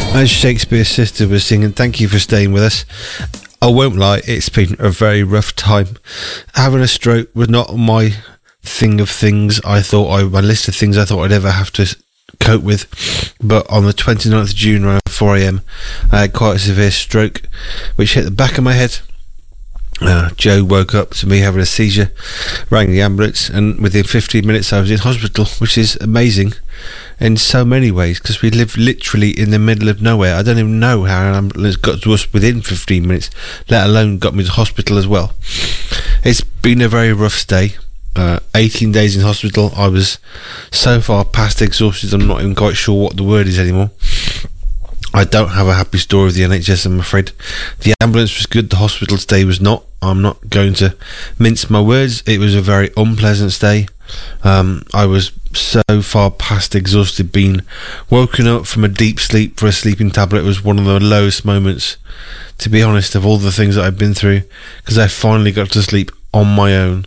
As Shakespeare's sister was singing, thank you for staying with us. I won't lie, it's been a very rough time. Having a stroke was not my thing of things. My list of things I thought I'd ever have to cope with. But on the 29th of June around 4 a.m, I had quite a severe stroke, which hit the back of my head. Joe woke up to me having a seizure, rang the ambulance, and within 15 minutes I was in hospital, which is amazing in so many ways, because we live literally in the middle of nowhere. I don't even know how an ambulance got to us within 15 minutes, let alone got me to hospital as well. It's been a very rough stay. 18 days in hospital. I was so far past exhausted, I'm not even quite sure what the word is anymore. I don't have a happy story with the NHS, I'm afraid. The ambulance was good, the hospital stay was not. I'm not going to mince my words. It was a very unpleasant stay. I was so far past exhausted. Being woken up from a deep sleep for a sleeping tablet was one of the lowest moments, to be honest, of all the things that I've been through, because I finally got to sleep on my own.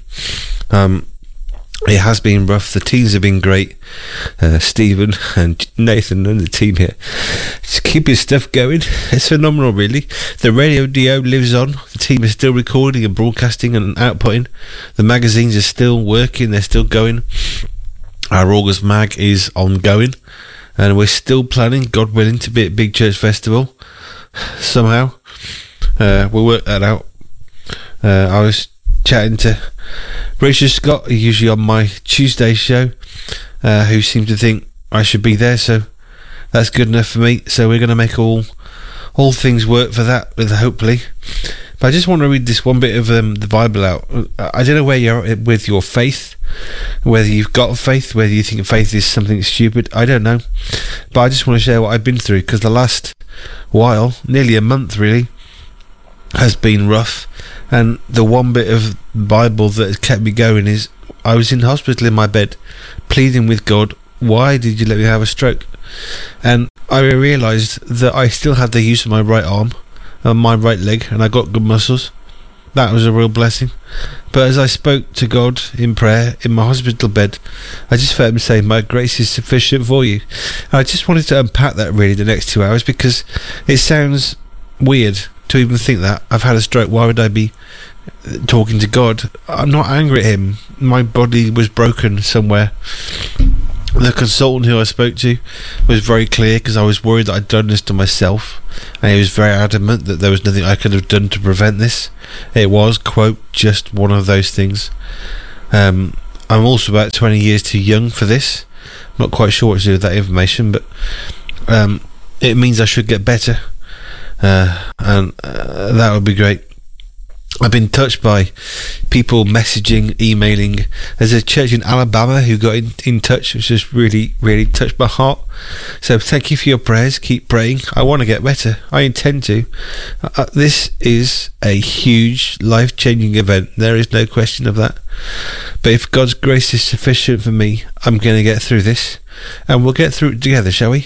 It has been rough. The teams have been great. Stephen and Nathan and the team here just keep his stuff going. It's phenomenal, really. The Radio Dio lives on. The team is still recording and broadcasting and outputting. The magazines are still working. They're still going. Our August mag is ongoing, and we're still planning, God willing, to be at Big Church Festival somehow. We'll work that out. I was chatting to Richard Scott, usually on my Tuesday show, who seemed to think I should be there, so that's good enough for me. So we're going to make all things work for that, hopefully. But I just want to read this one bit of the Bible out. I don't know where you're at with your faith, whether you've got faith, whether you think faith is something stupid, I don't know. But I just want to share what I've been through, because the last while, nearly a month really, has been rough. And the one bit of Bible that has kept me going is I was in hospital in my bed pleading with God, why did you let me have a stroke? And I realised that I still had the use of my right arm and my right leg, and I got good muscles. That was a real blessing. But as I spoke to God in prayer in my hospital bed, I just felt him say, my grace is sufficient for you. And I just wanted to unpack that really the next 2 hours, because it sounds weird to even think that I've had a stroke. Why would I be talking to God? I'm not angry at him. My body was broken somewhere. The consultant who I spoke to was very clear, because I was worried that I'd done this to myself, and he was very adamant that there was nothing I could have done to prevent this. It was, quote, just one of those things. I'm also about 20 years too young for this. I'm not quite sure what to do with that information, but it means I should get better. And that would be great. I've been touched by people messaging, emailing. There's a church in Alabama who got in touch, which just really, really touched my heart. So thank you for your prayers. Keep praying. I want to get better. I intend to. This is a huge, life-changing event. There is no question of that. But if God's grace is sufficient for me, I'm going to get through this, and we'll get through it together, shall we?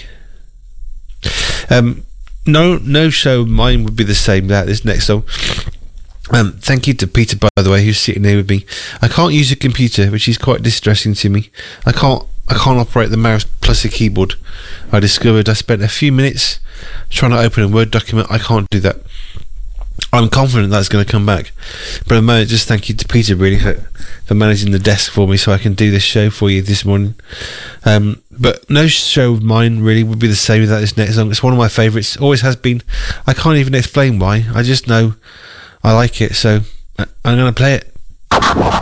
No show of mine would be the same without this next song. Thank you to Peter, by the way, who's sitting here with me. I can't use a computer, which is quite distressing to me. I can't operate the mouse plus a keyboard. I discovered I spent a few minutes trying to open a Word document. I can't do that. I'm confident that's going to come back. But at the moment, just thank you to Peter, really, for managing the desk for me so I can do this show for you this morning. But no show of mine really would be the same without this next song. It's one of my favourites. Always has been. I can't even explain why. I just know I like it, so I'm going to play it.